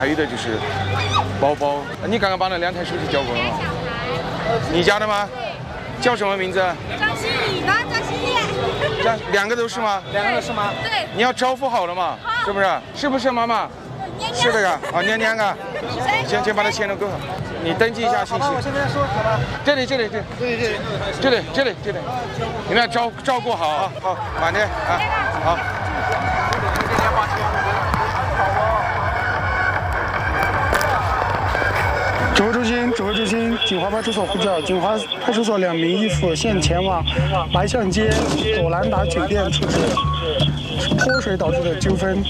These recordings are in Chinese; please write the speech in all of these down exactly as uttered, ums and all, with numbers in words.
还有的就是包包。你刚刚把那两台手机交过了吗？你家的吗？叫什么名字？ 张馨予的，张馨予。 两两个都是吗？ 两个都是吗？ 对。 你要招呼好了嘛，是不是？是不是妈妈？是这个啊，娘娘啊。先先把它签了，够好。你登记一下信息。 好吧，我现在说好吧。 这里这里这里这里这里这里这里，你们要照照顾好啊，好，慢点啊，好。 指挥中心，指挥中心，锦华派出所呼叫，锦华派出所两名义父现前往白象街朵兰达酒店处置泼水导致的纠纷。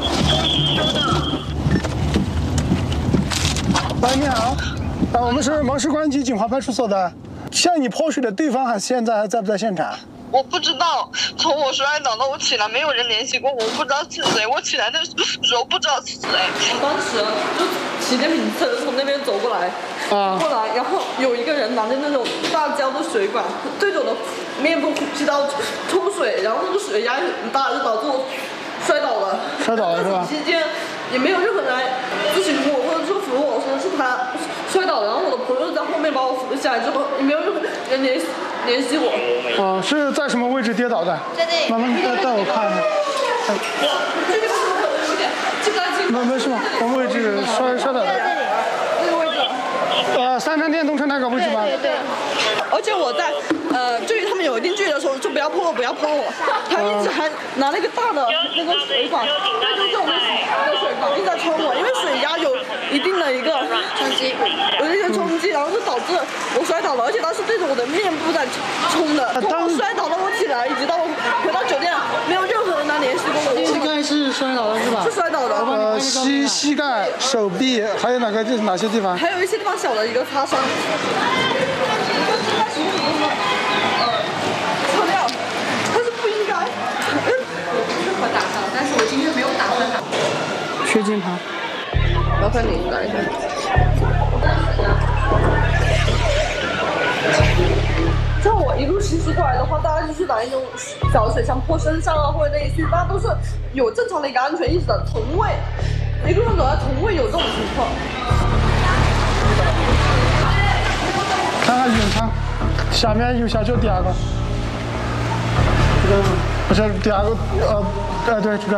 喂，你好，啊，我们是芒市公安局锦华派出所的。向你泼水的对方还现在还在不在现场？ 我不知道，从我摔倒到我起来，没有人联系过我，我不知道是谁。我起来的时候不知道是谁。 我当时就骑电瓶车从那边走过来，啊，过来，然后有一个人拿着那种大胶的水管对着我的面部呼到冲水，然后那个水压很大，就导致我摔倒了。 摔倒了是吧？ 期间也没有任何人来咨询我，或者说扶我，说是他摔倒了，然后我的朋友在后面把我扶了下来之后，也没有任何人联系联系我。 啊，是在什么位置跌倒的？ 在这里。 慢慢带带我看一下。 这个可能有点记不太清。 没没事吧？什么位置摔摔倒的？ 这个位置。 呃，三山电动车那个位置吗？ 对对对。而且我在呃距离他们有一定距离的时候，就不要泼我，不要泼我。他一直还拿那个大的那个水管，对着我们那个水管一直在冲我，因为水压有一定的一个冲击，有一个冲击，然后就导致我摔倒了，而且他是对着我的面部在冲的。从我摔倒到我起来，以及到我回到酒店，没有任何人来联系过我。 膝盖是摔倒了是吧？ 是摔倒的。 呃，膝膝盖、手臂还有哪个就是哪些地方？ 还有一些地方小的一个擦伤。车辆，但是不应该。任何打伤，但是我今天没有打算打。 薛金堂， 麻烦你来一下。像我一路行驶过来的话，大家就是拿一种小水枪泼身上啊，或者类似，大家都是有正常的一个安全意识的。从未一路上走来，从未有这种情况。 看看远窗，下面右下角第二个，这个不是第二个，呃，呃，对，这个。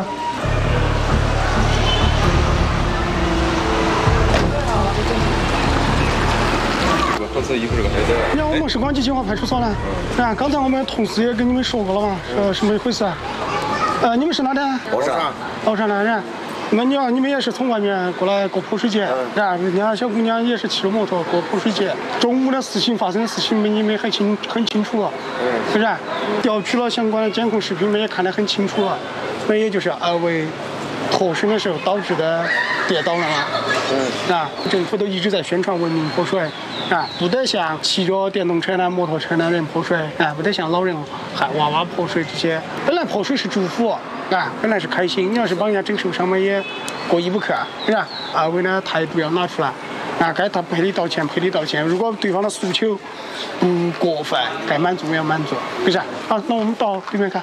这个黑色衣服这个还在。 你看我们是广济锦华派出所呢，啊，刚才我们同事也跟你们说过了嘛，呃，什么一回事啊？呃，你们是哪的？ 宝山。 宝山的人。那你要你们也是从外面过来过泼水节，是吧？人家小姑娘也是骑着摩托过泼水节。中午的事情发生的事情，你们很清很清楚了，是不是？调取了相关的监控视频，我们也看得很清楚了。所以就是二位脱身的时候导致的跌倒了嘛。嗯。啊，政府都一直在宣传文明泼水，啊，不得像骑着电动车呢、摩托车的人泼水，啊，不得像老人喊娃娃泼水这些。本来泼水是祝福。啊，本来是开心，你要是帮人家整受伤嘛，也过意不去，是吧？二位呢态度要拿出来，啊，该他赔礼道歉，赔礼道歉。如果对方的诉求不过分，该满足要满足，不是？好，那我们到对面看。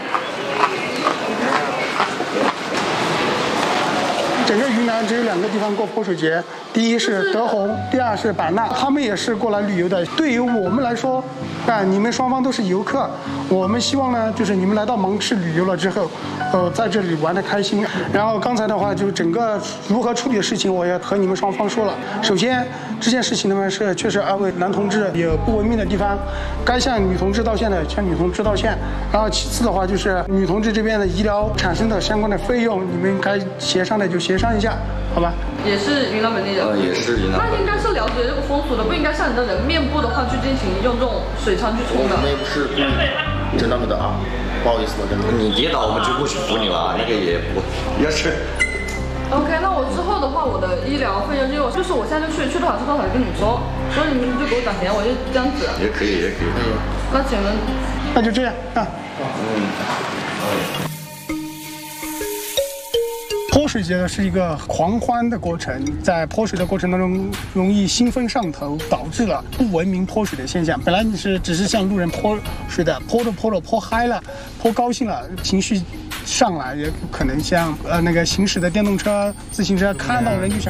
整个云南只有两个地方过泼水节，第一是德宏，第二是版纳，他们也是过来旅游的。对于我们来说，啊，你们双方都是游客，我们希望呢，就是你们来到芒市旅游了之后，呃，在这里玩得开心。然后刚才的话，就整个如何处理的事情，我也和你们双方说了。首先，这件事情呢是确实二位男同志有不文明的地方，该向女同志道歉的向女同志道歉。然后其次的话，就是女同志这边的医疗产生的相关的费用，你们该协商的就协商一下，好吧？ 也是云南本地人， 呃，也是云南。 那应该是了解这个风俗的，不应该像你的人面部的话去进行用这种水枪去冲的。 我们也不是故意真那么的啊，不好意思了，真的。 你跌倒我们就不去扶你了，那个也不要是。 OK， 那我之后的话，我的医疗费用就就是我现在就去去多少是多少，跟你们说，所以你们就给我转钱，我就这样子。 也可以，也可以。 那请问， 那就这样啊。 嗯。 泼水节呢是一个狂欢的过程，在泼水的过程当中容易兴奋上头，导致了不文明泼水的现象。本来你是只是向路人泼水的，泼着泼着泼嗨了，泼高兴了，情绪上来，也可能像呃那个行驶的电动车、自行车看到人就想。